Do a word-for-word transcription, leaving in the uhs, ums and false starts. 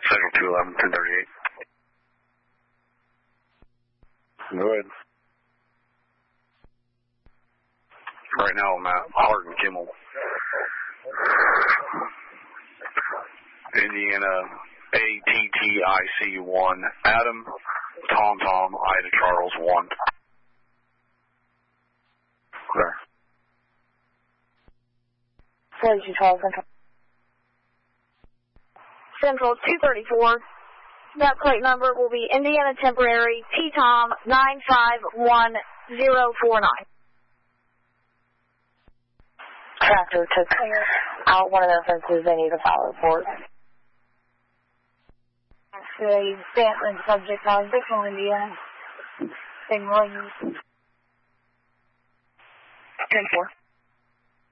Central two eleven, ten thirty-eight. Go ahead. Right now I'm at Hardin Kimmel. Indiana A T T I C one, Adam, Tom Tom, Ida Charles one. There. forty-two Charles Central. Central two thirty-four. That plate number will be Indiana Temporary T Tom nine five one zero four nine. Tractor took out one of their fences. They need a file report. Actually, Stanton subject on Dixon, Indiana. Same Williams. ten four.